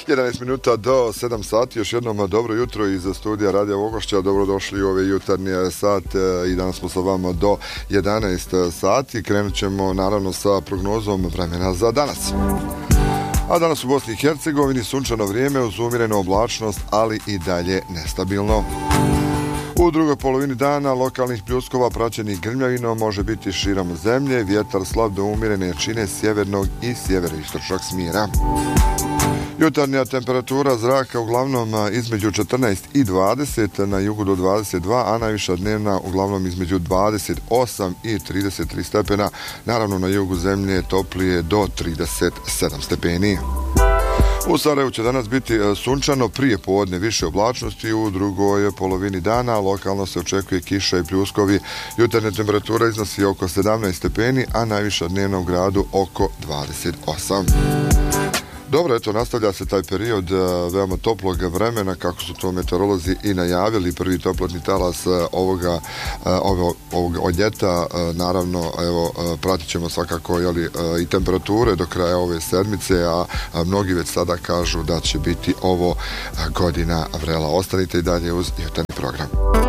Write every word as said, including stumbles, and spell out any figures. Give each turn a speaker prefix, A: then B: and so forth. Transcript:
A: jedanaest minuta do sedam sati, još jednom dobro jutro iz studija Radija Vogošća, dobrodošli u ove jutarnje sate i danas smo sa vama do jedanaest sati. Krenut ćemo naravno sa prognozom vremena za danas. A danas u Bosni i Hercegovini sunčano vrijeme uz umjerenu oblačnost, ali i dalje nestabilno. U drugoj polovini dana lokalnih pljuskova praćenih grmljavinom može biti širom zemlje, vjetar slab do umjerene jačine sjevernog i sjeveroistočnog smjera. Jutarnja temperatura zraka uglavnom između četrnaest i dvadeset, na jugu do dvadeset dva, a najviša dnevna uglavnom između dvadeset osam i trideset tri stepena. Naravno na jugu zemlje toplije do trideset sedam stepeni. U Sarajevu će danas biti sunčano, prije podne više oblačnosti, u drugoj polovini dana lokalno se očekuje kiša i pljuskovi. Jutarnja temperatura iznosi oko sedamnaest stepeni, a najviša dnevna u gradu oko dvadeset osam. Dobro, eto, nastavlja se taj period uh, veoma toplog vremena, kako su to meteorolozi i najavili. Prvi toplotni talas uh, ovoga, uh, ovo, ovoga od ljeta, uh, naravno, evo, uh, pratit ćemo svakako jeli, uh, i temperature do kraja ove sedmice, a, a mnogi već sada kažu da će biti ovo uh, godina vrela. Ostanite i dalje uz jutarnji program.